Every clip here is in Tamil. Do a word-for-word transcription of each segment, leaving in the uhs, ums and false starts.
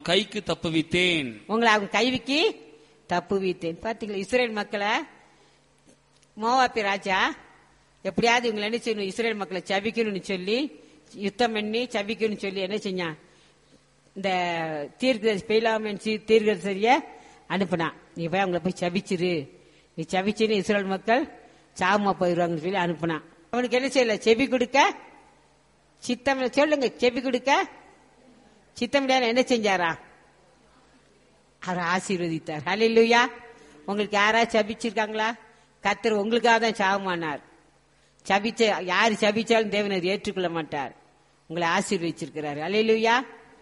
கைக்கு தப்புவித்தேன். உங்களை அவங்க கைவிக்கு தப்புவித்தேன். பாத்தீங்களா இஸ்ரேல் மக்களை மோவாபி ராஜா எப்படியாவது இவங்களை என்ன செய்யணும், இஸ்ரேல் மக்களை சபிக்கணும்னு சொல்லி யுத்தம் பண்ணி சபிக்கணும்னு சொல்லி என்ன செஞ்சான், இந்த தீர்க்கதரிசி பெயிலாமன் தீர்க்கதரிசிய அனுப்புனான். நீ போய் அவங்களை போய் சபிச்சிரு, நீ சபிச்சுன்னு இஸ்ரேல் மக்கள் சாபமா போயிடுவாங்கன்னு சொல்லி அனுப்புனான். அவனுக்கு என்ன செய்யல, செவி கொடுக்க சித்தம் சொல்லுங்க, செவி கொடுக்க சித்தம் என்ன செஞ்சாரா, அவர் ஆசீர்வதித்தார். ஹல்லேலூயா. உங்களுக்கு யாராவது சபிச்சிருக்காங்களா? கர்த்தர் உங்களுக்காக தான் சாபமானார். சபிச்ச யாரு சபிச்சாலும் தேவன் அதை ஏற்றுக்கொள்ள மாட்டார், உங்களை ஆசீர்வதிச்சிருக்கிறார். ஹல்லேலூயா.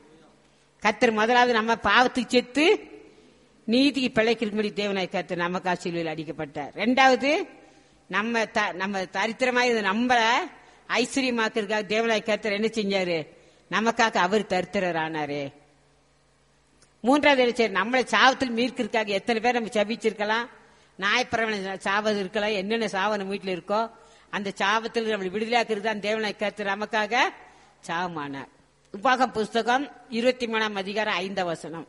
கர்த்தர் முதலாவது நம்ம பாவத்துக்கு செத்து நீதிக்கு பிழைக்கிறபடி தேவனாய் கர்த்தர் நமக்கு ஆசீர்வாதத்தில் அடிக்கப்பட்டார். ரெண்டாவது நம்ம நம்ம தரித்திரமாய் நம்மள ஐஸ்வர்யமாக்குறதுக்காக தேவனாய் கர்த்தர் என்ன செஞ்சாரு, நமக்காக அவர் தரித்திரர் ஆனாரு. மூன்றாவது என்ன செய்ய, நம்மளை சாவத்தில் மீட்கிறதுக்காக எத்தனை பேர் நம்ம சபிச்சிருக்கலாம், நாயப்பிரவனை சாவது இருக்கலாம், என்னென்ன சாவ நம்ம வீட்டில் இருக்கோ அந்த சாபத்தில் நம்மளை விடுதலையாக்குறது தான் தேவனாய் கர்த்தர் நமக்காக சாவமானார். உபாகம் புஸ்தகம் இருபத்தி மூணாம் அதிகாரம் ஐந்தாம் வசனம்.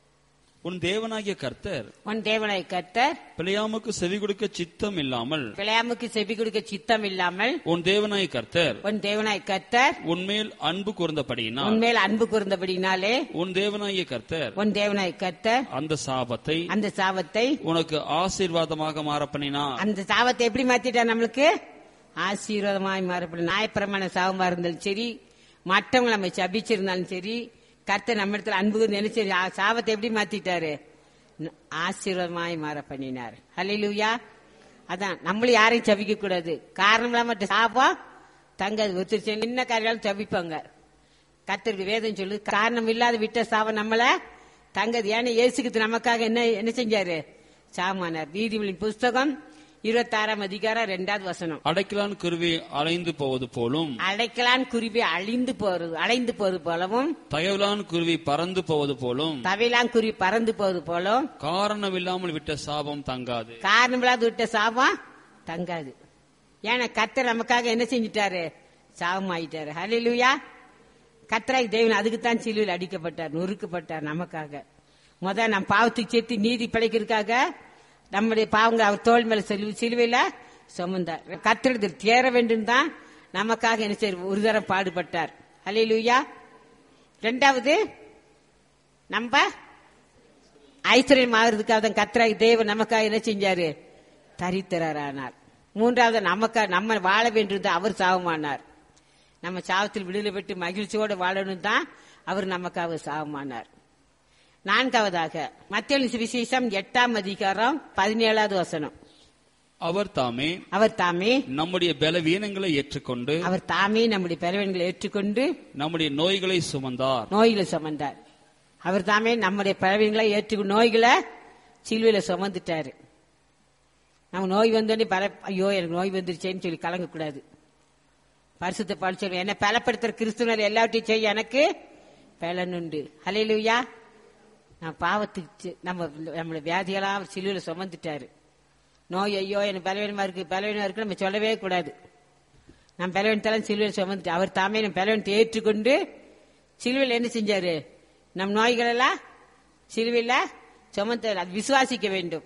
உன் தேவனாகிய கர்த்தர் உன் தேவனாகிய கர்த்தர் பிழையாமுக்கு செவி கொடுக்க சித்தம் இல்லாமல் பிழையாமுக்கு செவி கொடுக்க சித்தம் இல்லாமல் உன் தேவனாகிய கர்த்தர் உன் தேவனாகிய கர்த்தர் உன்மேல் அன்பு கூர்ந்தபடியினால் உன்மேல் அன்பு கூர்ந்தபடினாலே உன் தேவனாகிய கர்த்தர் உன் தேவனாகிய கர்த்தர் அந்த சாபத்தை அந்த சாபத்தை உனக்கு ஆசீர்வாதமாக மாறப்பண்ணினார். அந்த சாபத்தை எப்படி மாத்திட்டார், நம்மளுக்கு ஆசீர்வாதமாய் மாறப்படும். நியாயப்பிரமாண சாபமா இருந்தாலும் சரி, மற்றவங்க நம்ம சபிச்சிருந்தாலும் சரி, கர்த்தர் நம்ம இடத்துல அன்பு நினைச்சு சாபத்தை எப்படி மாத்திட்டாரு, ஆசீர்வாதமாய் மாற பண்ணினார். ஹல்லேலூயா. அதான் நம்மளும் யாரையும் சபிக்க கூடாது, காரணம் இல்லாம சாபம் தங்காது. ஒருத்தர் என்ன காரியம் சபிப்பாங்க, கர்த்தருக்கு வேதம் சொல்லு காரணம் இல்லாத விட்ட சாபம் நம்மள தங்காது. ஏன்னா இயேசுக்கு நமக்காக என்ன என்ன செஞ்சாரு, சாமானார். நீதிமொழியின் புஸ்தகம் இருபத்தி ஆறாம் அதிகாரம் இரண்டாவது வசனம். அடைக்கலான் குருவி அலைந்து போவது போலும் அடைக்கலான் குருவி அழிந்து போறது அலைந்து போவது போலவும் தயவலான் குருவி பறந்து போவது போலும் தவையிலான் குருவி பறந்து போவது போலும் காரணம் இல்லாமல் விட்ட சாபம் தங்காது. காரணம் இல்லாத விட்ட சாபம் தங்காது. ஏன்னா கர்த்தர் நமக்காக என்ன செஞ்சிட்டாரு, சாபம் ஆயிட்டாரு. ஹல்லேலூயா. கர்த்தராய் தேவன் அதுக்குத்தான் சிலுவையில் அடிக்கப்பட்டார், நொறுக்கப்பட்டார் நமக்காக. முத நம் பாவத்துக்கு சேர்த்து நீதி படைக்கிறதுக்காக நம்முடைய பாவங்க அவர் தோல் மேல சிலுவையில சுமந்தார். கர்த்தரிடத்தில் தேர வேண்டும் தான் நமக்காக என்ன செய்ய ஒரு தரம் பாடுபட்டார். ஹல்லேலூயா. ரெண்டாவது நம்ம ஐஸ்வர்யம் ஆகிறதுக்காக தான் கர்த்தராகி தேவன் நமக்காக என்ன செஞ்சாரு, தரித்திரரானார். மூன்றாவது நமக்கா நம்ம வாழ வேண்டும் அவர் சாபமானார். நம்ம சாவத்தில் விடுதலை பெற்று மகிழ்ச்சியோடு வாழணும் தான் அவர் நமக்காக சாபமானார். நான்காவதாக மத்தேயு சுவிசேஷம் எட்டாம் அதிகாரம் பதினேழாவது வசனம். அவர் தாமே அவர் தாமே நம்முடைய பலவீனங்களை ஏற்றுக்கொண்டு அவர் தாமே நம்முடைய பலவீனங்களை ஏற்றுக்கொண்டு நம்முடைய நோய்களை சுமந்தார் நோய்களை சுமந்தார். அவர் தாமே நம்முடைய பலவீனங்களை ஏற்றுக்கொண்டு நோய்களை சிலுவையில சுமந்துட்டாரு. நம்ம நோய் வந்தோடனே பல ஐயோ எனக்கு நோய் வந்துருச்சேன்னு சொல்லி கலங்கக்கூடாது. பரிசுத்த பால் சொல்லுவோம், என்ன பலப்படுத்துற கிறிஸ்துவனர் எல்லாவற்றையும் செய்ய எனக்கு பலனுண்டு. ஹல்லேலூயா. நான் பாவத்துக்கு நம்ம நம்மளோட வியாதியெல்லாம் சிலுவையில சுமந்துட்டாரு. நோய் ஐயோ எனக்கு பலவீனமா இருக்கு பலவீனமா இருக்கு நம்ம சொல்லவே கூடாது. நம்ம பலவீனத்தெல்லாம் சிலுவையில் சுமந்துட்டு அவர் தாமே நம்ம பலவீனத்தை ஏற்றுக்கொண்டு சிலுவையில் என்ன செஞ்சாரு, நம் நோய்கள் எல்லாம் சிலுவையில சுமந்த விசுவாசிக்க வேண்டும்.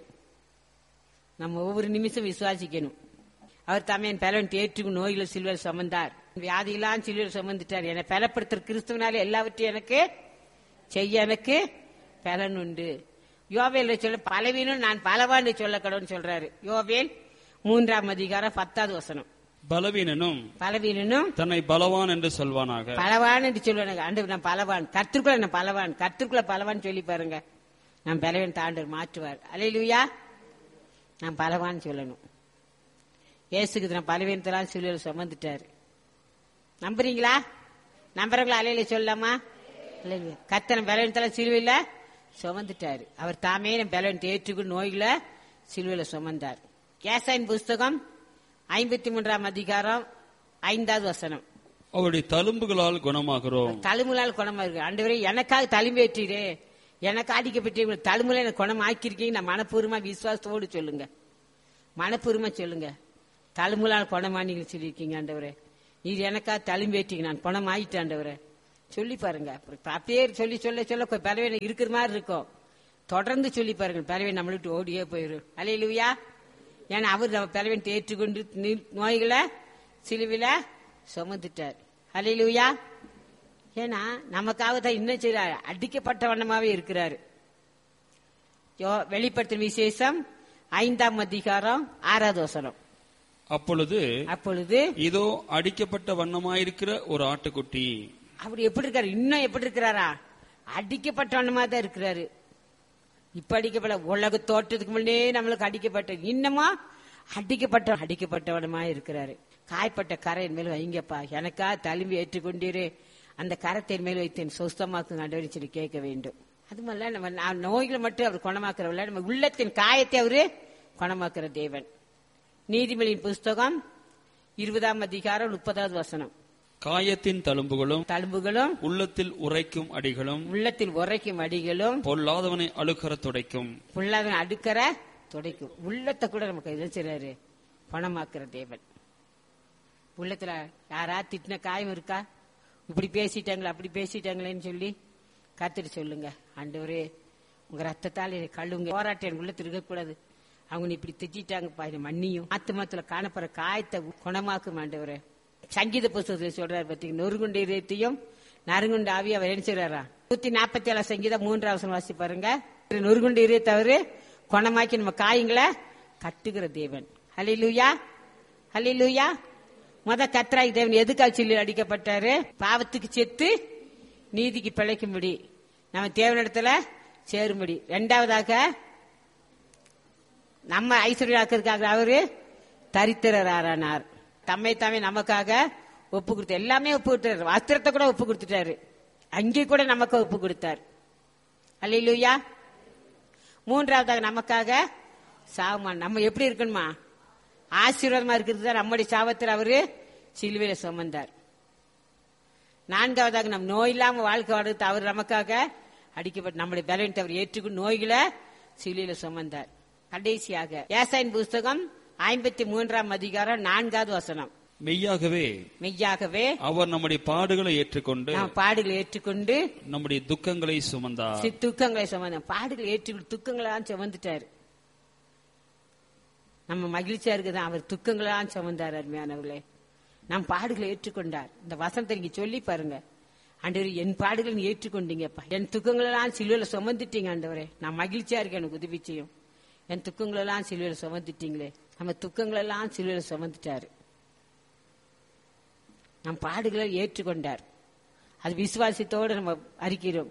நம்ம ஒவ்வொரு நிமிஷம் விசுவாசிக்கணும். அவர் தாமே என் பலவீனத்தை ஏற்றுக்கொண்டு நோய்களை சிலுவையில் சுமந்தார், வியாதியெல்லாம் சிலுவையில் சுமந்துட்டார். என்னை பலப்படுத்துற கிறிஸ்துவனாலே எல்லாவற்றையும் எனக்கு செய்ய எனக்கு பலன் உண்டு. யோவேல் சொல்ல பலவீனம் நான் பலவான் சொல்ல கடவுன்னு சொல்றாரு. யோவேல் மூன்றாம் அதிகாரம் பத்தாவது வசனம். பலவீனனும் பலவீனனும் தன்னை பலவான் என்று சொல்வானாக. பலவான் என்று சொல்லுவாங்க. ஆண்டு நான் பலவான், கர்த்தருக்குள்ள நான் பலவான், கர்த்தருக்குள்ள பலவான் சொல்லி பாருங்க, நான் பலவீன் தாண்டர் மாற்றுவார். அல்லேலூயா. நான் பலவான் சொல்லணும். இயேசுக்கு நான் பலவீனத்தெல்லாம் சிலுவையில் சுமந்துட்டாரு. நம்புறீங்களா? நம்புறவங்களா? அலையில சொல்லலாமா? கர்த்தர் பலவீனத்தெல்லாம் சிலுவையில சுமந்துட்டாரு. அவர் தாமே பலவீனத்தை ஏற்றுக்கொண்டு நோய்களை சிலுவையில சுமந்தார். ஏசாயின் புஸ்தகம் ஐம்பத்தி மூன்றாம் அதிகாரம் ஐந்தாவது வசனம். அவருடைய தழும்புகளால் குணமாகிறோம். தழும்புகளால் குணமாகிறோம். ஆண்டவரே எனக்காக தழும்பேற்றீரே, எனக்கு அடிக்கப்பட்டு தழும்புல எனக்கு குணம் ஆக்கியிருக்கீங்க. நான் மனப்பூர்வமா விசுவாசத்தோடு சொல்லுங்க, மனப்பூர்வமா சொல்லுங்க. தழும்புகளால் குணமானீங்கன்னு சொல்லியிருக்கீங்க ஆண்டவரே. நீர் எனக்காக தழும்பேற்றீங்க, நான் குணம் ஆயிட்டேன் ஆண்டவரே. சொல்லி பாருங்க. அப்படியே சொல்லி சொல்ல சொல்ல பலவீனம் இருக்கிற மாதிரி இருக்கும். தொடர்ந்து சொல்லி பாருங்க, பலவீனம் நம்மள விட்டு ஓடியே போயிடும். அல்லேலூயா. ஏன்னா அவர் நம்ம பலவீனத்தை ஏற்றுக்கொண்டு நோய்களை சிலுவில சுமந்துட்டார். அல்லேலூயா. ஏன்னா நமக்காக தான் இன்னும் செய்றாரு, அடிக்கப்பட்ட வண்ணமாவே இருக்கிறாரு. வெளிப்படுத்தும் விசேஷம் ஐந்தாம் அதிகாரம் ஆறாவது வசனம். அப்பொழுது அப்பொழுது இதோ அடிக்கப்பட்ட வண்ணமாயிருக்கிற ஒரு ஆட்டுக்குட்டி. அப்படி எப்படி இருக்காரு? இன்னும் எப்படி இருக்கிறாரா? அடிக்கப்பட்ட வண்ணமா தான் இருக்கிறாரு. இப்ப அடிக்கப்பட்ட உலக தோற்றத்துக்கு முன்னே நம்மளுக்கு அடிக்கப்பட்ட, இன்னமா அடிக்கப்பட்ட அடிக்கப்பட்டவனமா இருக்கிறாரு. காய்ப்பட்ட கரை என் மேல் வைங்கப்பா, எனக்கா தழும்பி ஏற்றுக்கொண்டீரே, அந்த கரத்தை மேல் வைத்தேன் சொஸ்தமாக்கு ஆண்டவரே சொல்லி கேட்க வேண்டும். அது மாதிரி நம்ம நோய்களை மட்டும் அவர் குணமாக்குறவல்ல, நம்ம உள்ளத்தின் காயத்தை அவரு குணமாக்குற தேவன். நீதிமொழியின் புஸ்தகம் இருபதாம் அதிகாரம் முப்பதாவது வசனம். காயத்தின் தழும்புகளும் தழும்புகளும் உள்ளத்தில் உரைக்கும் அடிகளும் உள்ளத்தில் உரைக்கும் அடிகளும் பொல்லாதவனை அழுக்கற துடைக்கும். பொல்லாதவனை அடுக்கற துடைக்கும். உள்ளத்தை கூட நமக்கு எது செய்றாரு? குணமாக்குற தேவன். உள்ளத்துல யாரா திட்டின காயம் இருக்கா? இப்படி பேசிட்டாங்களா அப்படி பேசிட்டாங்களேன்னு சொல்லி காத்துட்டு சொல்லுங்க, ஆண்டவரே உங்க ரத்தத்தால் கழுவுங்க. போராட்டம் என் உள்ளத்தில் இருக்கக்கூடாது. அவங்க இப்படி திட்டாங்கப்பா, மண்ணியும் ஆத்மாத்துல காணப்படுற காயத்தை குணமாக்கும் ஆண்டவரே. சங்கீத புஸ்தகத்தில் சொல்றாரு பத்தீங்க, நொறுகுண்ட இதயத்தையும் நறுங்குண்ட ஆவியை அவர் என்ன செய்றாரா? நூத்தி நாற்பத்தி ஏழாம் சங்கீதம் மூன்றாவது வாசி பாருங்க. நொறுகுண்ட இதயத்தை அவரு குணமாக்கி நம்ம காயங்களை கட்டுகிற தேவன். ஹல்லேலூயா, ஹல்லேலூயா. முத கர்த்தராகிய தேவன் எதுக்காக சிலுவையில் அடிக்கப்பட்டாரு? பாவத்துக்கு செத்து நீதிக்கு பிழைக்கும்படி, நம்ம தேவனிடத்துல சேரும்படி. இரண்டாவதாக நம்ம ஐஸ்வர்யாக்கிறதுக்காக அவரு தரித்திரரானார். தம்மை தாமே நமக்காக ஒப்பு கொடுத்தார். எல்லாமே ஒப்பு கொடுத்தாரு. வஸ்திரத்தை கூட ஒப்பு கொடுத்துட்டாரு. அங்கே கூட நமக்கு ஒப்பு கொடுத்தார். அல்லேலூயா. மூன்றாவதாக நமக்காக சாவமான். நம்ம எப்படி இருக்கணுமா? ஆசீர்வாதமா இருக்கிறது தான் நம்முடைய சாபத்தில் அவரு சிலுவையில சுமந்தார். நான்காவதாக நம் நோய் இல்லாம வாழ்க்கை வாழ்றது அவர் நமக்காக அடிக்கப்பட்டு நம்முடைய பலவீனத்தை அவர் ஏற்றுக்கொண்டு நோய்களை சிலுவையில சுமந்தார். கடைசியாக ஏசாயின் புஸ்தகம் ஐம்பத்தி மூன்றாம் அதிகாரம் நான்காவது வசனம். மெய்யாகவே மெய்யாகவே அவர் நம்முடைய பாடுகளை ஏற்றுக்கொண்டு பாடுகளை ஏற்றுக்கொண்டு நம்முடைய துக்கங்களை சுமந்தார். துக்கங்களை சுமந்தார். பாடுகளை ஏற்றுக்கொண்டு துக்கங்களாம் சுமந்துட்டாரு. நம்ம மகிழ்ச்சியா இருக்குதான், அவர் துக்கங்களாம் சுமந்தார். அருமையானவர்களே, நம் பாடுகளை ஏற்றுக்கொண்டார். இந்த வசனத்தை நீங்க சொல்லி பாருங்க, ஆண்டவரே என் பாடுகளை நீ ஏற்றுக்கொண்டீங்கப்பா, என் துக்கங்களெல்லாம் சிலுவையில சுமந்துட்டீங்க ஆண்டவரே, நான் மகிழ்ச்சியா இருக்கேன், எனக்கு உதவி செய்யும். என் துக்கங்களெல்லாம் சிலுவையில சுமந்துட்டீங்களே. நம்ம துக்கங்களெல்லாம் சிலுவையில சுமந்துட்டாரு. நம் பாடுகளை ஏற்றுக்கொண்டார். அது விசுவாசத்தோடு நம்ம அறிக்கிறோம்.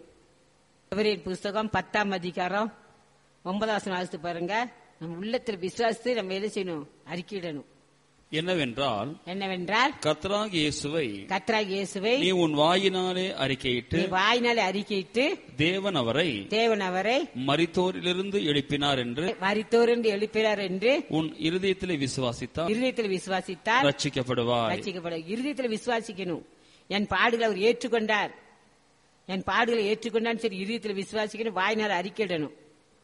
புஸ்தகம் பத்தாம் அதிகாரம் ஒன்பதாம் வாசித்து பாருங்க. நம்ம உள்ளத்தில் விசுவாசத்தை நம்ம எது செய்யணும்? அறிக்கையிடணும். என்னவென்றால் என்னவென்றால் கர்த்தராகிய இயேசுவை கர்த்தராகிய இயேசுவை நீ உன் வாயினாலே அறிக்கையிட்டு வாயினாலே அறிக்கையிட்டு தேவன் அவரை தேவன் அவரை மரித்தோரிலிருந்து எழுப்பினார் என்று மரித்தோரிலிருந்து எழுப்பினார் என்று உன் இருதயத்திலே விசுவாசித்தால் இருதயத்தில் விசுவாசித்தால் ரட்சிக்கப்படுவாய். ரட்சிக்கப்பட இருதயத்தில் விசுவாசிக்கணும். என் பாடுகளை அவர் ஏற்றுக்கொண்டார், என் பாடுகளை ஏற்றுக்கொண்டான்னு சரி, இருதயத்தில் விசுவாசிக்கணும், வாயினால அறிக்கையிடணும்.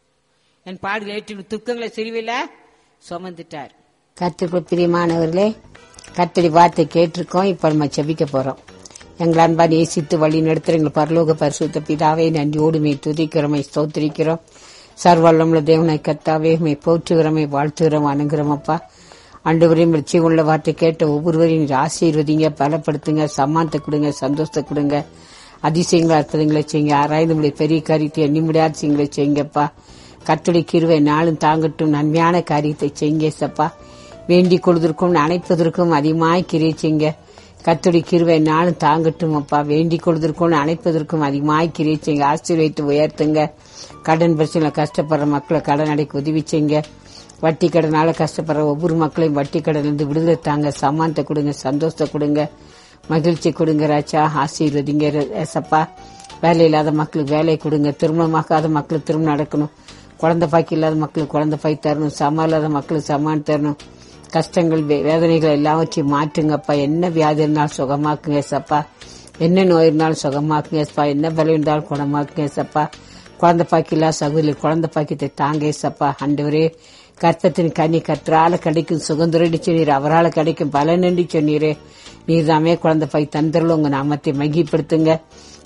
என் பாடுகளை ஏற்று துக்கங்களை சிலுவையில சுமந்துட்டார். கர்த்தருக்கு பிரியமானவர்களே, கர்த்தருடைய வார்த்தை கேட்டிருக்கோம். இப்ப நம்ம செபிக்க போறோம். எங்கள் அன்பா நேசித்து வழி நடத்துற எங்கள் பரலோக பரிசுத்த பிதாவே, நன்றியோடு மே துதிக்கிறோமை ஸ்தோத்திரிக்கிறோம். சர்வல்லமுள்ள தேவனை கர்த்தாவே மே போற்றுகிறோமை வாழ்த்துகிறோம் அணுகிறோம். அப்பா ஆண்டவரையும் வெற்றி உள்ள வார்த்தை கேட்ட ஒவ்வொருவரையும் ஆசீர்வதிங்க, பலப்படுத்துங்க, சம்மானத்தை கொடுங்க, சந்தோஷத்தை கொடுங்க, அதிசயங்களா அற்புதங்களை செய்யுங்க. ஆராய்ந்து பெரிய காரியத்தை எண்ணி முடியாத செய்யுங்களை செய்யுங்கப்பா. கர்த்தருடைய கிருபை நாளும் தாங்கட்டும். நன்மையான காரியத்தை செய்யுங்க சப்பா. வேண்டிக் கொள்வதற்கும் அணைப்பதற்கும் அதிகமாய் கிரியை செய்யுங்க. கர்த்தருடைய கிருபை நாளும் தாங்கட்டும் அப்பா. வேண்டிக் கொள்வதற்கும் அணைப்பதற்கும் அதிகமாய் கிரியை செய்யுங்க. ஆசீர்வதித்து உயர்த்துங்க. கடன் பிரச்சனை கஷ்டப்படுற மக்களை கடன் அடைக்க உதவி செய்யுங்க. வட்டி கடனால கஷ்டப்படுற ஒவ்வொரு மக்களையும் வட்டி கடனிலிருந்து விடுதலை தாங்க. சமானத்தை கொடுங்க, சந்தோஷத்தை கொடுங்க, மகிழ்ச்சி கொடுங்க ராஜா. ஆசீர்வதிங்க சப்பா. வேலை இல்லாத மக்களுக்கு வேலை கொடுங்க. திருமணமாகாத மக்களுக்கு திருமணம் நடக்கணும். குழந்தை பாக்கி இல்லாத மக்களுக்கு குழந்தை பாய் தரணும். சமா இல்லாத மக்களுக்கு சமான் தரணும். கஷ்டங்கள் வேதனைகள் எல்லாவற்றையும் மாற்றுங்கப்பா. என்ன வியாதி இருந்தாலும் சுகமாக்குங்க சப்பா. என்ன நோய் இருந்தாலும் சுகமாக்குங்க சப்பா. என்ன பலம் இருந்தாலும் குணமாக்குங்க சப்பா. குழந்தை பாக்கி இல்லாத சகோதரி குழந்தை பாக்கியத்தை தாங்க சப்பா. ஆண்டவரே, கர்த்தத்தின் கனி கர்த்தரால கிடைக்கும், சுகந்துரடி சொன்னீர், அவரால் கிடைக்கும் பலன் என்று சொன்னீரே. நீர் தாமே குழந்தை பாய் தந்தரில் உங்க நாமத்தை மகிப்படுத்துங்க.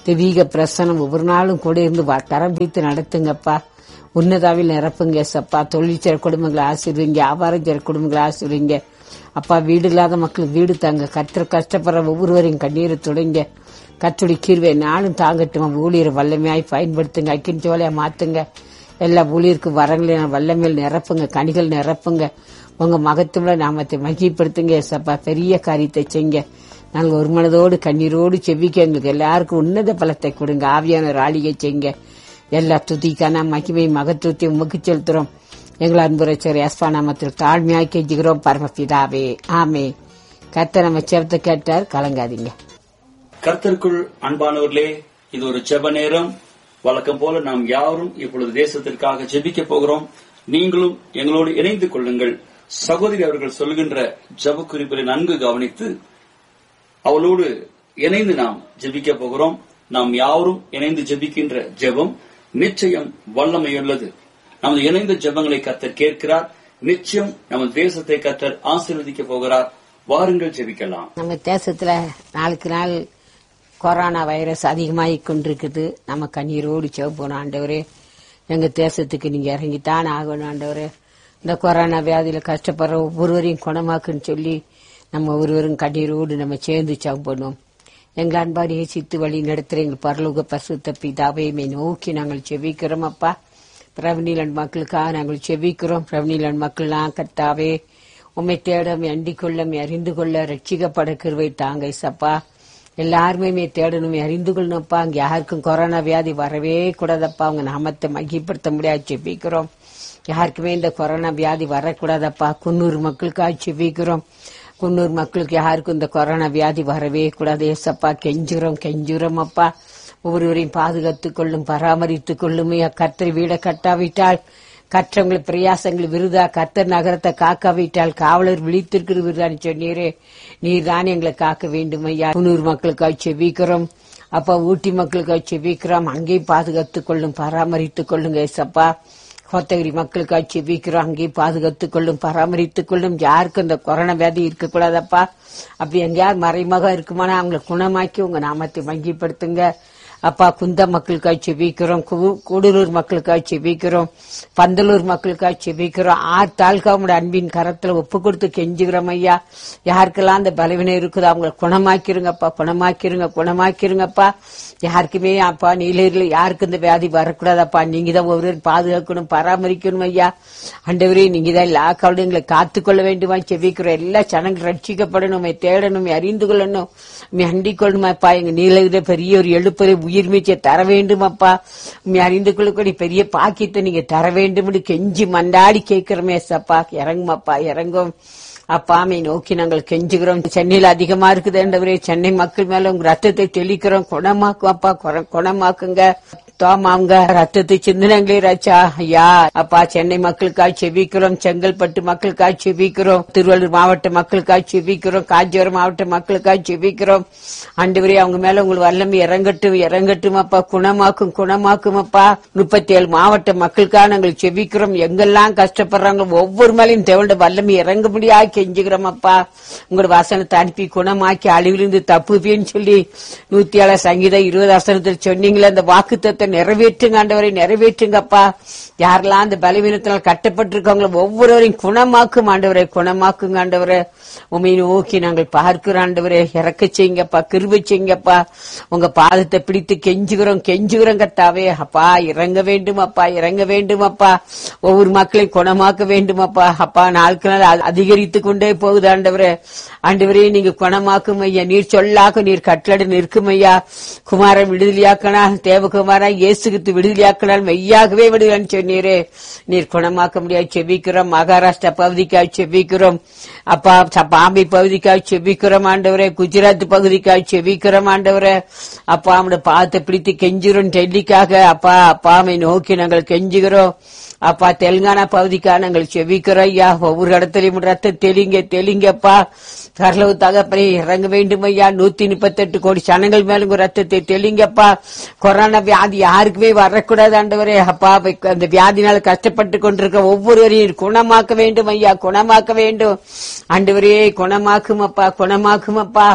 தெய்வீக பிரசனம் ஒவ்வொரு நாளும் கூட இருந்து வ- கரம் பிடித்து நடத்துங்கப்பா. உன்னதாவில் நிரப்புங்க சப்பா. தொழில் செய்ற குடும்பங்களை ஆசீர்வதிங்க, வியாபாரம் செய்ற குடும்பங்களை ஆசீர்வதிங்க அப்பா. வீடு இல்லாத மக்களுக்கு வீடு தாங்க. கற்று கஷ்டப்படுற ஒவ்வொருவரையும் கண்ணீரை தொடங்க. கத்துடி கீர்வை நாளும் தாங்கட்டும். ஊழியரை வல்லமையாய் பயன்படுத்துங்க. அக்கின் ஜோலையா மாத்துங்க. எல்லா ஊழியருக்கு வரங்களையும் வல்லமையில் நிரப்புங்க, கனிகள் நிரப்புங்க. உங்க மகத்துவ நாமத்தை மகிப்படுத்துங்க சப்பா. பெரிய காரியத்தை செய்ங்க. நாங்கள் ஒரு மனதோடு கண்ணீரோடு செவிக்க எங்களுக்கு எல்லாருக்கும் உன்னத பலத்தை கொடுங்க. ஆவியான ராளிகை செய்ங்க. எல்லா துதிக்கான மகிமை மகத்துவத்தை உமக்கு செலுத்துறோம். எங்கள் அன்புரைச்சர் எஸ்பா நாமத்தில் தாழ்மையாய் கெஞ்சுகிறோம் பரமபிதாவே, ஆமே. கர்த்தர் நம்ம செவத்தை கேட்டார், கலங்காதீங்க. கர்த்தருக்குள் அன்பானவர்களே, இது ஒரு ஜெப நேரம். வழக்கம் போல நாம் யாரும் இப்பொழுது தேசத்திற்காக ஜெபிக்க போகிறோம். நீங்களும் எங்களோடு இணைந்து கொள்ளுங்கள். சகோதரி அவர்கள் சொல்கின்ற ஜெப குறிப்புகளை நன்கு கவனித்து அவளோடு இணைந்து நாம் ஜெபிக்க போகிறோம். நாம் யாரும் இணைந்து ஜெபிக்கின்ற ஜெபம் நிச்சயம் வல்லமையுள்ளது. நமது இணைந்த ஜெபங்களை கர்த்தர் கேட்கிறார். நிச்சயம் நமது தேசத்தை கர்த்தர் ஆசீர்வதிக்க போகிறார். வாருங்கள் ஜெபிக்கலாம். நம்ம தேசத்துல நாளுக்கு நாள் கொரோனா வைரஸ் அதிகமாகி கொண்டிருக்குது. நம்ம கண்ணீரோடு செவப்போம். ஆண்டவரே, எங்க தேசத்துக்கு நீங்க இறங்கித்தான் ஆகணும் ஆண்டவரே. இந்த கொரோனா வியாதியில கஷ்டப்படுற ஒவ்வொருவரையும் குணமாக்குன்னு சொல்லி நம்ம ஒருவரும் கண்ணீரோடு நம்ம சேர்ந்து செவப்போம். எங்கள் அன்பாடி சித்து வழி நடத்துற எங்கள் பரலோக பரிசுத்த பிதாவையுமே நோக்கி நாங்கள் செவிக்கிறோம் அப்பா. பிரவனிலன் மக்களுக்காக நாங்கள் செவிக்கிறோம். பிரவனிலன் மக்கள்லாம் கர்த்தாவே உம்மை தேடம் அண்டிக் கொள்ள அறிந்து கொள்ள ரட்சிக்கப்பட கிருபை தாங்க சப்பா. எல்லாருமே தேடணும், அறிந்து கொள்ளணும்ப்பா. அங்க யாருக்கும் கொரோனா வியாதி வரவே கூடாதப்பா. அவங்க நாமத்தை மகிப்படுத்த முடியாது செபிக்கிறோம். யாருக்குமே இந்த கொரோனா வியாதி வரக்கூடாதப்பா. குன்னூர் மக்களுக்காக செபிக்கிறோம். குன்னூர் மக்களுக்கு யாருக்கும் இந்த கொரோனா வியாதி வரவே கூடாது ஏசப்பா. கெஞ்சுறோம் கெஞ்சுறோம் அப்பா. ஒவ்வொருவரையும் பாதுகாத்துக் கொள்ளும், பராமரித்துக் கொள்ளுமே. கர்த்தர் வீட கட்டாவிட்டால் கற்றவங்கள் பிரயாசங்கள் விருதா. கர்த்தர் நகரத்தை காக்காவிட்டால் காவலர் விழித்திருக்கிறது விருதான்னு சொன்னீரே. நீர் தான் எங்களை காக்க வேண்டும் ஐயா. குன்னூர் மக்களுக்காக செபிக்கிறோம் அப்பா. ஊட்டி மக்களுக்காக செபிக்கிறோம். அங்கேயும் பாதுகாத்துக் கொள்ளும், பராமரித்துக் கொள்ளுங்க ஏசப்பா. கோத்தகிரி மக்களுக்காக செபிக்கிறோம். அங்கேயும் பாதுகாத்துக் கொள்ளும், பராமரித்துக் கொள்ளும். யாருக்கும் இந்த கொரோனா வியாதி இருக்கக்கூடாதப்பா. அப்படி எங்கேயாவது மறைமுகம் இருக்குமானா அவங்களை குணமாக்கி உங்க நாமத்தை மகிப்படுத்துங்க அப்பா. குந்த மக்களுக்காக செபிக்கிறோம். கூடலூர் மக்களுக்காக செபிக்கிறோம். பந்தலூர் மக்களுக்காக செபிக்கிறோம். ஆறு தாலுகாவோட அன்பின் கரத்துல ஒப்பு கொடுத்து கெஞ்சுகிறோம் ஐயா. யாருக்கெல்லாம் அந்த பலவீனம் இருக்குதோ அவங்களை குணமாக்கிருங்கப்பா, குணமாக்கிருங்க, குணமாக்கிருங்கப்பா. யாருக்குமே அப்பா நீலகிரில யாருக்கு இந்த வியாதி வரக்கூடாதப்பா. நீங்க தான் ஒவ்வொரு பாதுகாக்கணும், பராமரிக்கணும் ஐயா. ஆண்டவரே, நீங்க தான் எல்லா காவலும் எங்களை காத்துக்கொள்ள வேண்டுமா செபிக்கிறோம். எல்லா ஜனங்கள் ரட்சிக்கப்படணும், தேடணும், அறிந்து கொள்ளணும், அண்டிக் கொள்ளணுமாப்பா. எங்க நீலகிரில பெரிய ஒரு எழுப்பறை உயிர் மீச்சை தர வேண்டும் அப்பா. அறிந்து கொள்ளக்கூடிய பெரிய பாக்கியத்தை நீங்க தர வேண்டும் கெஞ்சி மண்டாடி கேட்கிறோமே சப்பா. இறங்குமாப்பா, இறங்கும் அப்பா. மை நோக்கி நாங்கள் கெஞ்சுகிறோம். சென்னையில அதிகமா இருக்குது. சென்னை மக்கள் மேல உங்க ரத்தத்தை தெளிக்கிறோம். குணமாக்கும் அப்பா, குணமாக்குங்க. தோமாங்க ரத்தத்தை சிந்தனங்களே ராச்சா ஐயா. அப்பா, சென்னை மக்களுக்காக செபிக்கிறோம். செங்கல்பட்டு மக்களுக்காக செபிக்கிறோம். திருவள்ளூர் மாவட்ட மக்களுக்காக செபிக்கிறோம். காஞ்சிபுரம் மாவட்ட மக்களுக்காக செபிக்கிறோம். ஆண்டவரே, அவங்க மேல உங்களுக்கு வல்லமை இறங்கட்டும், இறங்கட்டும் அப்பா. குணமாக்கும், குணமாக்கும் அப்பா. முப்பத்தி ஏழு மாவட்ட மக்களுக்காக நாங்கள் செபிக்கிறோம். எங்கெல்லாம் கஷ்டப்படுறாங்க ஒவ்வொரு மேலையும் தேவண்ட வல்லமை இறங்க முடியாது கெஞ்சுகிறோம் அப்பா. உங்களோட வசனத்தை அனுப்பி குணமாக்கி அழிவிலிருந்து தப்புப்பேன்னு சொல்லி நூத்தி ஏழு சங்கீதம் இருபது வசனத்தில் சொன்னீங்களே, அந்த வாக்குத்தத்தை நிறைவேற்றுங்க ஆண்டவரை, நிறைவேற்றுங்கப்பா. யாரெல்லாம் அந்த பலவீனத்தினால் கட்டப்பட்டிருக்காங்களோ ஒவ்வொருவரையும் குணமாக்கும் ஆண்டவரை, குணமாக்குங்க ஆண்டவரை. உண்மை நோக்கி நாங்கள் பார்க்கிறோம் ஆண்டவரே. இறக்க செய்யுங்கப்பா, கிருபை செய்யுங்கப்பா. உங்க பாதத்தை பிடித்து கெஞ்சுகிறோம், கெஞ்சுகிறோம் கர்த்தாவே. அப்பா, இறங்க வேண்டும் அப்பா, இறங்க வேண்டும் அப்பா. ஒவ்வொரு மக்களையும் குணமாக்க வேண்டும் அப்பா. அப்பா, நாளுக்கு நாள் அதிகரித்து கொண்டே போகுது ஆண்டவரே. ஆண்டவரே, நீங்க குணமாக்கும் ஐயா. நீர் சொல்லாக்க நீர் கட்டளை நிற்கும் ஐயா. குமாரன் விடுதலையாக்கனா, தேவகுமாரா இயேசுக்கு விடுதலையாக்கினால் மெய்யாகவே விடுதலைன்னு சொன்னீரே. நீர் குணமாக்க முடியாது செபிக்கிறோம். மகாராஷ்டிரா பகுதிக்காக செபிக்கிறோம் அப்பா. பாம்பே பகுதிக்காக செபிக்கிறோம் ஆண்டவரே. குஜராத் பகுதிக்காக செபிக்கிறோம் ஆண்டவரே. அப்பா, அவனுடைய பாதத்தை பிடித்து கெஞ்சுகிறோம் டெல்லிக்காக அப்பா. அப்பாமை நோக்கி நாங்கள் கெஞ்சுகிறோம் அப்பா. தெலுங்கானா பகுதிக்காக நாங்கள் செபிக்கிறோம் ஐயா. ஒவ்வொரு இடத்துலயும் ரத்த தெளிங்க, தெளிங்கப்பா. கரலவு தகப்பனே, இறங்க வேண்டும் ஐயா. நூத்தி முப்பத்தி எட்டு கோடி ஜனங்கள் மேலும் ரத்தத்தை தெளிங்கப்பா. கொரோனா வியாதி யாருக்குமே வரக்கூடாது ஆண்டவரே. அப்பா, அந்த வியாதினால கஷ்டப்பட்டு கொண்டிருக்க ஒவ்வொருவரையும் குணமாக்க வேண்டும் ஐயா, குணமாக்க வேண்டும் ஆண்டவரே. குணமாக்கும் அப்பா, குணமாக்கும் அப்பா.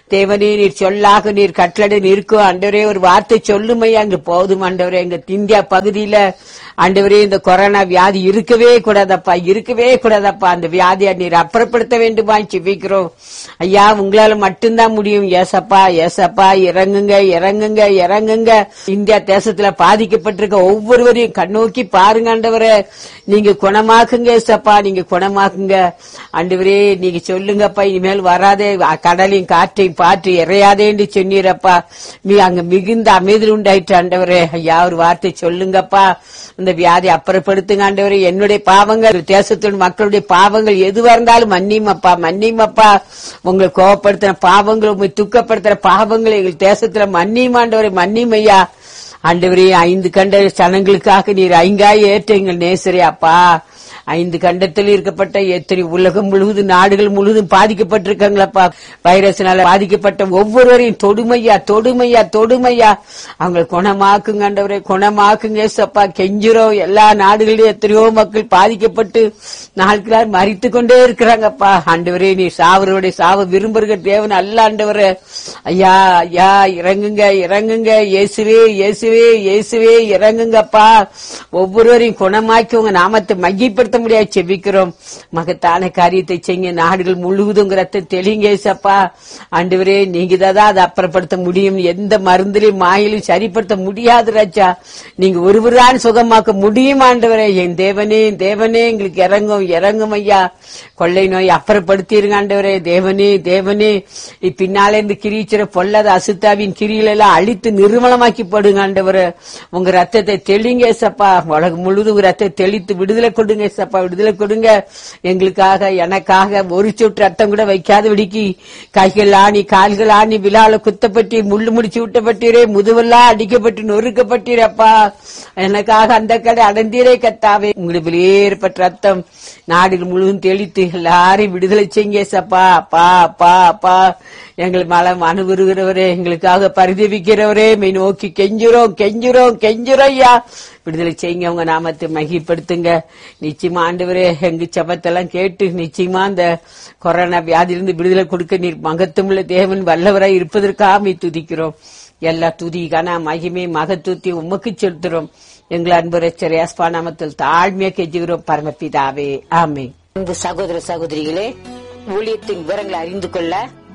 தேவனே நீர் சொல்லாக நீர் கட்டளை நிற்கும் ஆண்டவரே, ஒரு வார்த்தை சொல்லுமையா அங்கு போதும் ஆண்டவரே. எங்க இந்தியா பகுதியில ஆண்டவரே இந்த கொரோனா வியாதி இருக்கவே கூடாதப்பா, இருக்கவே கூடாதப்பா. அந்த வியாதியை நீர் அப்புறப்படுத்த வேண்டுமா ஜெபிக்கிறோம் ஐயா. உங்களால மட்டும்தான் முடியும். ஏசப்பா ஏசப்பா இறங்குங்க இறங்குங்க இறங்குங்க. இந்தியா தேசத்துல பாதிக்கப்பட்டிருக்க ஒவ்வொருவரையும் கண்ணோக்கி பாருங்க ஆண்டவரே. நீங்க குணமாக்குங்க ஏசப்பா, நீங்க குணமாக்குங்க ஆண்டவரே. நீங்க சொல்லுங்கப்பா, இனிமேல் வராதே, கடலையும் காற்றையும் பாற்று இறையாதேன்னு சொன்னீரப்பா. நீ அங்க மிகுந்த அமைதி உண்டாயிற்று ஆண்டவரே. ஐயா ஒரு வார்த்தை சொல்லுங்கப்பா, இந்த வியாதி அப்புறப்படுத்துங்க ஆண்டவரே. என்னுடைய பாவங்கள், தேசத்தின் மக்களுடைய பாவங்கள் எதுவா இருந்தாலும் மன்னிமப்பா மன்னிமப்பா. உங்களை கோபப்படுத்தின பாவங்கள், உங்களை துக்கப்படுத்துற பாவங்கள் எங்கள் தேசத்துல மன்னிமாண்டவரை மன்னிமையா ஆண்டவரே. ஐந்து கண்ட ஜனங்களுக்காக நீர் ஐங்காய் ஏற்ற எங்கள் நேசரே அப்பா. ஐந்து கண்டத்தில் இருக்கப்பட்ட எத்தனை உலகம் முழுவதும் நாடுகள் முழுவதும் பாதிக்கப்பட்டிருக்காங்களப்பா. வைரஸ்னால பாதிக்கப்பட்ட ஒவ்வொருவரையும் தொடுமையா தொடுமையா தொடுமையா அவங்களை குணமாக்குங்க ஆண்டவரே, குணமாக்குங்க ஏசப்பா. கெஞ்சிரோம். எல்லா நாடுகளிலும் எத்தனையோ மக்கள் பாதிக்கப்பட்டு நாட்களால் மறித்து கொண்டே இருக்கிறாங்கப்பா. ஆண்டவரே நீ சாவருடைய சாவ விரும்புகிற தேவன் அல்ல ஆண்டவரே. ஐயா ஐயா இறங்குங்க இறங்குங்க இயேசுவே இயேசுவே இயேசுவே இறங்குங்கப்பா. ஒவ்வொருவரையும் குணமாக்கி உங்க நாமத்தை மகிப்படுத்த முடியாது செபிக்கிறோம். மகத்தான காரியத்தை செய்ய நாடுகள் முழுவதும் ரத்த தெளிங்க ஏசப்பா. ஆண்டவரே நீங்க தான் அதை அப்புறப்படுத்த முடியும். எந்த மருந்திலையும் மாயிலும் சரிப்படுத்த முடியாது ராஜா. நீங்க ஒருவரான் சுகமாக்க முடியும் ஆண்டவரே. என் தேவனே தேவனே எங்களுக்கு இறங்கும் இறங்கும் ஐயா. கொள்ளை நோய் அப்புறப்படுத்திருங்க ஆண்டவரே. தேவனே தேவனே பின்னாலே இருந்து கிரீச்சிற பொல்லாத அசுத்தாவின் கிரியில எல்லாம் அழித்து நிர்மலமாக்கி போடுங்க ஆண்டவரே. உங்க ரத்தத்தை தெளிங்க ஏசப்பா. உலகம் முழுவதும் ரத்தத்தை தெளித்து விடுதலை கொடுங்க ஏசப்பா, விடுதலை கொடுங்க. எங்களுக்காக எனக்காக ஒரு சொட்டு ரத்தம் கூட வைக்காத விடிக்கி கைகள் ஆணி கால்கள் ஆணி விழால குத்தப்பட்டு முள்ளு முடிச்சு விட்டப்பட்டீரே, முதுவெல்லாம் அடிக்கப்பட்டு நொறுக்கப்பட்டீரப்பா. எனக்காக அந்த கடை அடந்தீரே கத்தாவே. உங்களுக்கு வெளியேறப்பட்ட ரத்தம் நாடுகள் முழுவதும் தெளித்து எல்லாரையும் விடுதலை செய்யுங்க ஏசப்பா. அப்பா அப்பா அப்பா எங்கள் மலம் அனுபவிக்கிறவரே, எங்களுக்காக பரிதவிக்கிறவரே, மெய் நோக்கி கெஞ்சுறோம் கெஞ்சுறோம் கெஞ்சுறோம் ஐயா. விடுதலை செய்யுங்க, உங்க நாமத்தை மகிப்படுத்துங்க. நிச்சயமா ஆண்டவரே எங்க செபத்தெல்லாம் கேட்டு நிச்சயமா அந்த கொரோனா வியாதியிலிருந்து விடுதலை கொடுக்க நீர் மகத்துவமுள்ள தேவன் வல்லவராய் இருப்பதற்காக துதிக்கிறோம். எல்லா துதிக்கான மகிமை மகத்துவத்தை உமக்கு செலுத்துறோம். எங்கள் அன்பு ரட்சகர் இயேசுவின் நாமத்தில் தாழ்மையா கெஞ்சுகிறோம் பரமபிதாவே, ஆமென். இந்த சகோதர சகோதரிகளே, ஊழியத்தின் விவரங்களை அறிந்து கொள்ள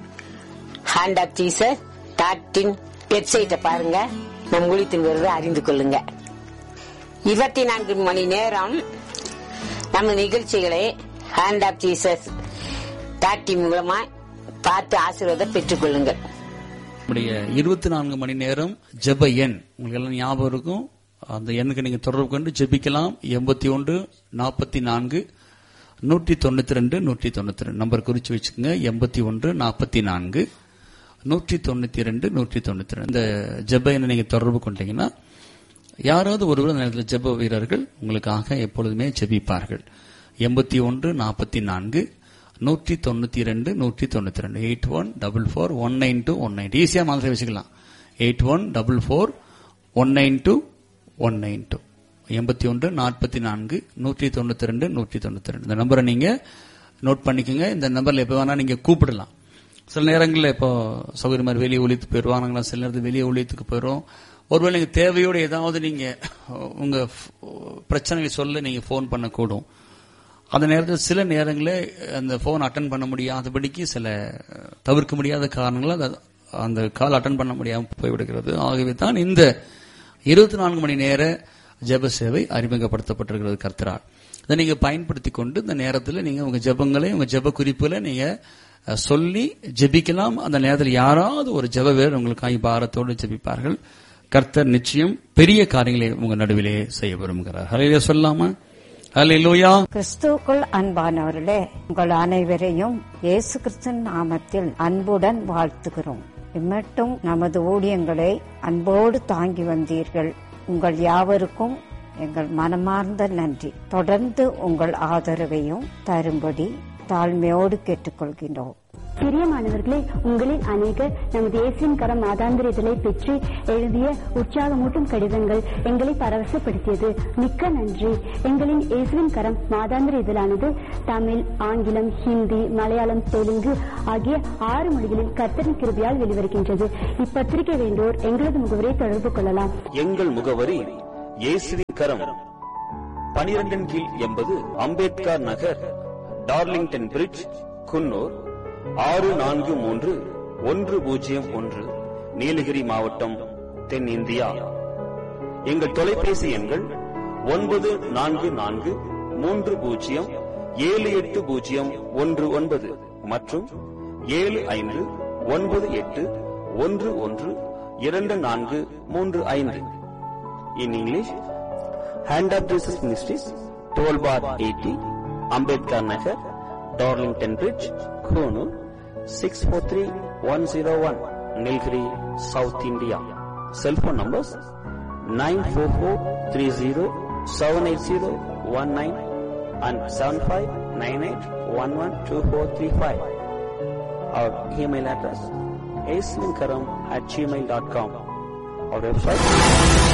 hand of Jesus dot in வெப்சைட்டை பாருங்க. நம் ஊழியத்தின் விவரத்தை அறிந்து கொள்ளுங்க. இருபத்தி நான்கு மணி நேரம் நம்ம நிகழ்ச்சிகளை hand of Jesus dot in மூலமா பார்த்து ஆசீர்வாதம் பெற்றுக் கொள்ளுங்கள். இருபத்தி நான்கு மணி நேரம் ஜெப எண் உங்களுக்கு எல்லாம் ஞாபகம் இருக்கும். அந்த எண்ணுக்கு நீங்க தொடர்பு கொண்டு ஜெபிக்கலாம். எண்பத்தி ஒன்று நாற்பத்தி நான்கு நூற்றி தொண்ணூத்தி ரெண்டு நூற்றி தொண்ணூத்தி ரெண்டு நம்பர் குறிச்சு வச்சுக்கோங்க. எண்பத்தி ஒன்று நாற்பத்தி நான்கு நூற்றி தொண்ணூத்தி ரெண்டு நூற்றி தொண்ணூத்தி ரெண்டு இந்த ஜெப எண்ணை நீங்க தொடர்பு கொண்டீங்கன்னா யாராவது ஒருவர் அந்த நேரத்தில் ஜெப வீரர்கள் உங்களுக்காக எப்பொழுதுமே ஜெபிப்பார்கள். எண்பத்தி ஒன்று நாற்பத்தி நான்கு நூற்றி தொண்ணூத்தி ரெண்டு நூற்றி தொண்ணூத்தி ரெண்டு eight one double four one nine two one nine ஈஸியா மாதிரி வச்சுக்கலாம். Eight one double four one nine two one nine two எண்பத்தி ஒன்று நாற்பத்தி நான்கு நூற்றி தொண்ணூத்தி ரெண்டு நூற்றி தொண்ணூத்தி ரெண்டு இந்த நம்பரை நீங்க நோட் பண்ணிக்கோங்க. இந்த நம்பர்ல எப்ப வேணா நீங்க கூப்பிடலாம். சில நேரங்களில் இப்போ சௌகரிய மாதிரி வெளியே ஒழித்து போயிடுவாங்களா, சில நேரத்தில் வெளியே ஒழித்துக்கு போயிடும். ஒருவேளை நீங்க தேவையோடு ஏதாவது நீங்க உங்க பிரச்சனைகளை சொல்ல நீங்க போன் பண்ணக்கூடும். அந்த நேரத்தில் சில நேரங்களில் அந்த போன் அட்டன் பண்ண முடியாதபடிக்கு சில தவிர்க்க முடியாத காரணங்களால் அந்த கால் அட்டன் பண்ண முடியாமல் போய்விடுகிறது. ஆகவே தான் இந்த இருபத்தி நான்கு மணி நேர ஜெப சேவை அறிமுகப்படுத்தப்பட்டிருக்கிறது கர்த்தரால். இதை நீங்க பயன்படுத்திக் கொண்டு இந்த நேரத்தில் நீங்க உங்க ஜெபங்களை உங்க ஜெப குறிப்புகளை நீங்க சொல்லி ஜெபிக்கலாம். அந்த நேரத்தில் யாராவது ஒரு ஜெப வீரர் உங்களுக்காக பாரத்தோடு ஜெபிப்பார்கள். கர்த்தர் நிச்சயம் பெரிய காரியங்களை உங்க நடுவிலே செய்ய விரும்புகிறார். ஹல்லேலூயா சொல்லாமா? ஹல்லேலூயா. கிறிஸ்துவுக்குள் அன்பானவர்களே, உங்கள் அனைவரையும் இயேசு கிறிஸ்துவின் நாமத்தில் அன்புடன் வாழ்த்துகிறோம். இம்மட்டும் நமது ஊழியங்களை அன்போடு தாங்கி வந்தீர்கள். உங்கள் யாவருக்கும் எங்கள் மனமார்ந்த நன்றி. தொடர்ந்து உங்கள் ஆதரவையும் தரும்படி தாழ்மையோடு கேட்டுக்கொள்கின்றோம். பிரியமானவர்களே, உங்களில் அநேகர் நமது இயேசுவின் கரம் மாதாந்திர இதழை பெற்று எழுதிய உற்சாகமூட்டும் கடிதங்கள் எங்களை பரவசப்படுத்தியது. மிக்க நன்றி. எங்களின் இயேசுவின் கரம் மாதாந்திர இதழானது தமிழ், ஆங்கிலம், ஹிந்தி, மலையாளம், தெலுங்கு ஆகிய ஆறு மொழிகளில் கர்த்தரின் கிருபையால் வெளிவருகின்றது. இப்பத்திரிகை வேண்டோர் எங்களது முகவரை தொடர்பு கொள்ளலாம். எங்கள் முகவரி இயேசுவின் கரம், பனிரெண்டின் கீழ் எண்பது அம்பேத்கர் நகர், டார்லிங்டன் பிரிட்ஜ், குன்னூர் ஆறு நான்கு மூன்று ஒன்று பூஜ்ஜியம் ஒன்று, நீலகிரி மாவட்டம், தென்னிந்தியா. எங்கள் தொலைபேசி எண்கள் ஒன்பது நான்கு நான்கு மூன்று பூஜ்ஜியம் ஏழு எட்டு பூஜ்ஜியம் ஒன்று ஒன்பது மற்றும் ஏழு ஐந்து ஒன்பது எட்டு ஒன்று ஒன்று இரண்டு நான்கு மூன்று ஐந்து. In English, Hand of Jesus Ministries, twelve bar eighty, Ambedkar Nagar, Darlington Bridge, Konoor, six four three one zero one, Nilgiri, South India. Cell phone numbers nine four four three zero seven eight zero one nine and seven five nine eight one one two four three five. Our email address is aislinkaram at gmail dot com. Our website